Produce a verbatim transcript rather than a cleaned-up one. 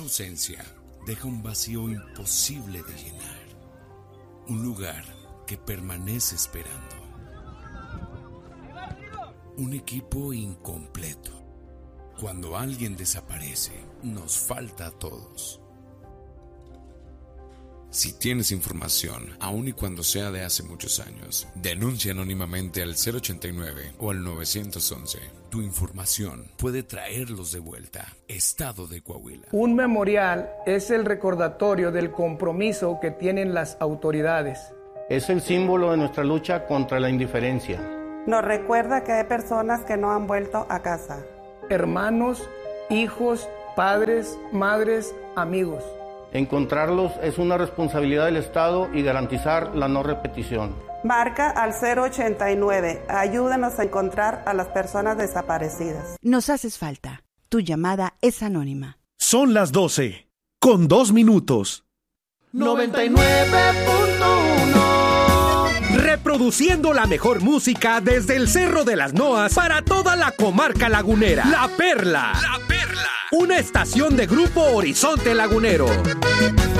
ausencia deja un vacío imposible de llenar. Un lugar que permanece esperando. Un equipo incompleto. Cuando alguien desaparece, nos falta a todos. Si tienes información, aun y cuando sea de hace muchos años, denuncia anónimamente al cero ochenta y nueve o al nueve once. Tu información puede traerlos de vuelta. Estado de Coahuila. Un memorial es el recordatorio del compromiso que tienen las autoridades. Es el símbolo de nuestra lucha contra la indiferencia. Nos recuerda que hay personas que no han vuelto a casa. Hermanos, hijos, padres, madres, amigos. Encontrarlos es una responsabilidad del Estado y garantizar la no repetición. Marca al cero ochenta y nueve. Ayúdanos a encontrar a las personas desaparecidas. Nos haces falta. Tu llamada es anónima. Son las doce, con dos minutos. noventa y nueve punto uno. Reproduciendo la mejor música desde el Cerro de las Noas para toda la comarca lagunera. La Perla. La Perla. Una estación de Grupo Horizonte Lagunero.